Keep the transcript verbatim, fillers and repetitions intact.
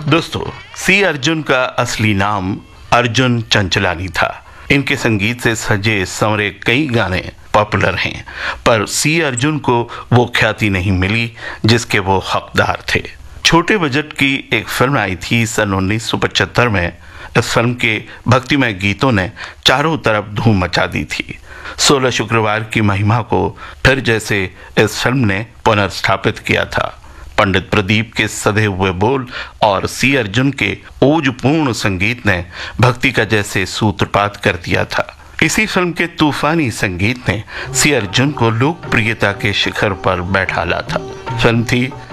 दोस्तों, सी अर्जुन का असली नाम अर्जुन चंचलानी था। इनके संगीत से सजे संवरे कई गाने पॉपुलर हैं, पर सी अर्जुन को वो ख्याति नहीं मिली जिसके वो हकदार थे। छोटे बजट की एक फिल्म आई थी सन उन्नीस सौ पचहत्तर में। इस फिल्म के भक्तिमय गीतों ने चारों तरफ धूम मचा दी थी। सोलह शुक्रवार की महिमा को फिर जैसे इस फिल्म ने पुनर्स्थापित किया था। पंडित प्रदीप के सधे हुए बोल और सी अर्जुन के ओजपूर्ण संगीत ने भक्ति का जैसे सूत्रपात कर दिया था। इसी फिल्म के तूफानी संगीत ने सी अर्जुन को लोकप्रियता के शिखर पर बैठाला था। फिल्म थी